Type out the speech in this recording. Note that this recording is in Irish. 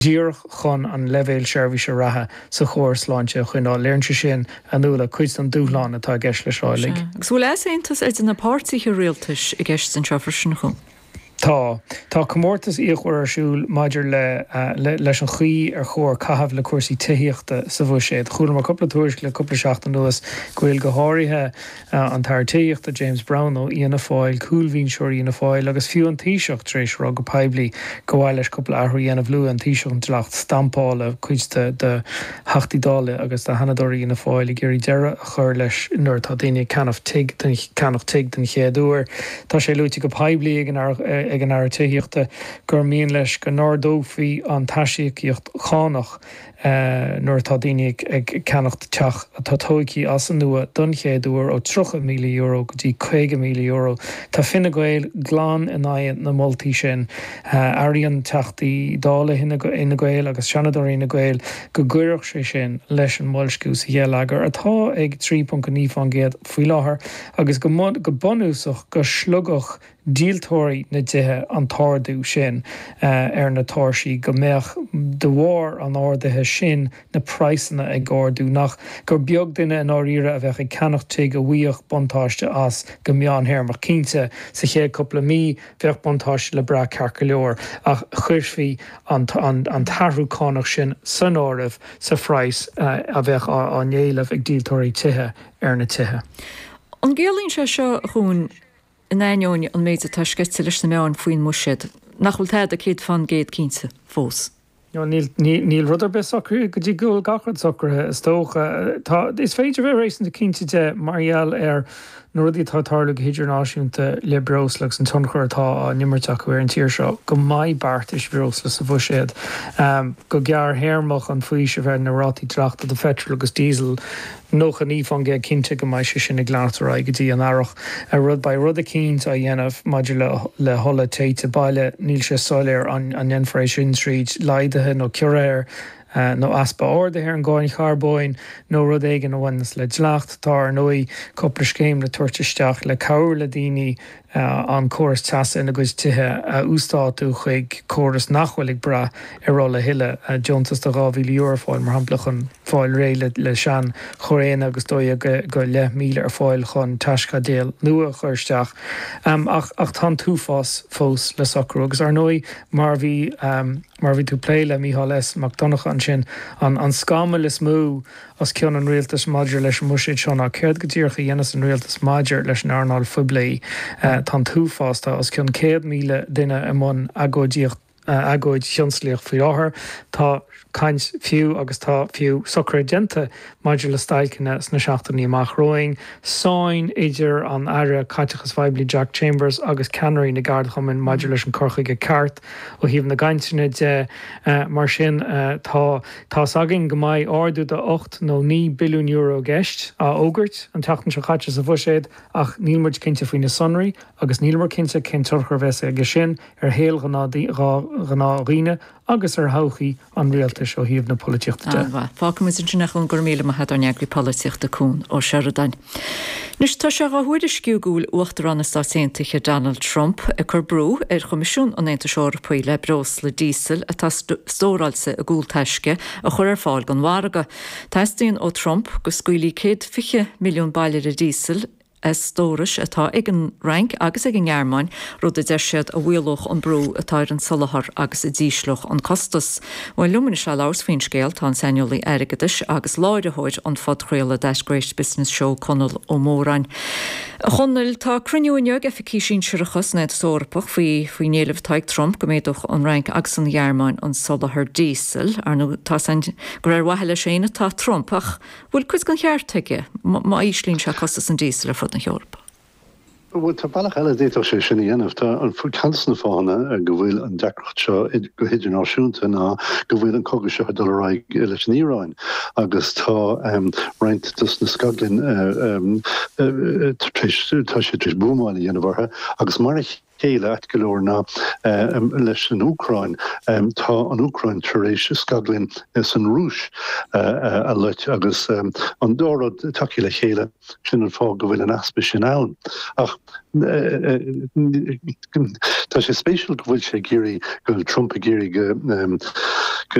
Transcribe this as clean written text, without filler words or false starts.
dír chun an levéil seirbhís a rathe sa chóir sláinte chuin á léirnse sin anúla chuid an dúláán atá gceist le seálaigh. Agus bhfuil éontas ag na páirtí réaltas i gceist an trefar chun. Tá comórtas íochhuiir arsúil maidir leis an chuí ar chóir caitheamh le cuasaí tuíochta sa bhuiséad. Chúla mar coppla tuairis le coppla seachtain nuas gohfuil go háirithe an tar tuíochta James Brown ó Ianna Fáil, Coolhín seoir Ianna Fáil, agus fiú an tíiseach tréis rá go peibli go bhhail leis coppla athraí Ianna Bhlú an tíiseach an tlacht stampála chuid de hachtadála agus de hanadóí Ianna Fáil I géirí deire a chur leis nuair tá daine canmh tig den chéadúir. Tá sé luite go peibli ag an air tuíochta gur míon leis go nárdófaí an taisiíocht chánach nuair tá daine ag ceannacht teach a tá tóicí as an nua don chéadúir ó €3 milliún go dtí €5 milliún. Tá finna gail glán in aon na moltaí sin airíonn teachtaí dála ina gail agus seanadóir ina gail go gcuireadh sé sin leis an moilsciú sa dhéalagar atá ag 3.9 fan géad faoi láthair agus go bunúsach go slugach díaltóirí na dithe an tárdú sin ar na táirsaí go mbeadh de bhár an áirithe sin na praissanna ag gáardú nach gur beag duine an áíre a bheith ag ceannacht go bhuíoch bontáiste as go meán héir mar cínte sa chéad coppla mí bheith bontáiste le bra cearca leor ach chuirsfí an tarú cánach sin san áirimh sa phrais a bheith an éilemh ag díaltóirí tithe ar na tithe. An ggéalaíonn seo chuún in aine an méid a taisceite leis na meán faoin muisiid nachhfuil tead a céad fan géad cínte fós. Níl rudidir be socr go dtí gúil gachard socrthe is tócha. Is féidir bheith rééis na cínte de margheall ar nó rudí tátála go idirnáisiúnta le breoslas an tonchirtá a nimmarteach ar an tíir seo go maith bartais breoslas sa bhuiséad. Go gear héirmach an faoi se bheith na rátí trachta de fetrol agus diesel nócha ní fan ge cinnte go mai sin na glátarrá go dtí an airach a rud ba rud a cínt a dhéanamh maidir le hola téite baile níl sé soléir an Nenfréis Street leidathe nó curéir nó aspa orda ar an gáin charbóin nó rud éigen bhanas le dlacht tá ar nóí coppla scéim le tuairteisteach le cabhar le daoine an choras teasa ina gcuid tithe úsáidú chuig choras nachhfuil bra ar rolla hiile Johntas de €2,000 fáil mar hampla fáil réile le sean choréine agus dói go le míle ar fáil chun taisca déal nua chuirteach ach tá túfás fós le socrú agus ar nóí mar bhí tú plé le Mícheál McDonagh an sin an scámal is mú as ceann an rialtas maidir leis muisiid seán a céad go dtíorcha dhéanas an rialtas maidir leis an Arnáil Fublaí tá túfásta as ceann 100,000 duine amón agóid thionsliach faoi láthair tá caint fiú agus tá fiú socréidente maidir le stailcinne na seachtaí amach roing sáin idir an aire caitechas feibli Jack Chambers agus Canary na Gardachamin maidir leis an corchaige ceart ó híomh na gaiintine de mar sin tá sagin go mbeidh ardú de 8 nó 9 billiún euro gceist a ógurt an teachtain se chaite sa bhuiséad ach nílmuid cinnte faoin na sonraí agus nílmar cinnte cin turchar bheits aige sin ar héal gná riine agus ar háchaí an rialtas ó híomh na políochta de. Fácam is sin nach an gur míle a head an neagraí políochta cún ó Sheridan. Nus tá se gahuiidir sciúgúil uachtar an stáisiantacha Donald Trump a chur brú ar chomisisiún an Aontas Eorpaí le bros le dísel a tá stóráilsa a gúil teisce a chur ar fáil gan mharaga. Teistíonn ó Trump go scuilí 150 milliún bailir a dísel stóris atá ag an rank agus ag an Gearmáin rud a deisiad a bhuialach an brú atá an salahar agus a díisloch an costas. Bhil lumina se lás faoin scéal tá an seinolaí aigeis agus láidehoid an fadchréile Great Business Show Conal ó Mórain. A chonil tá cruniúineag efficí sin siirechas na sórapach faoi néileh taig Trump go méadach an rank agus an Gearmáin an salahar dísel ar nó tá gur ar waheile séna tá Trumpach bhfuil cuid gan cheartteige má íslín se costas an dísel ar na Europa. Well, tá bailach eile déach sé sinna dhéanamh tá an fuil cansan fána go bhfuil an deachracht seo go idirnáisiúnta ná go bhfuil an cogadh seo do raig leis an Íráin agus tá roinnt dus na Scoglin tá sé tris búmáil dhéanamhartha agus mar chéile etgaloor na leis an Ukrain tá an Ukrain taréis scaglin is an rúis a leit agus an dórad take le chéile sin an fá go bhfuil an aspa sin ann. Ach tá sé spéisial go bhfuil sé géirí go Trump a géirí go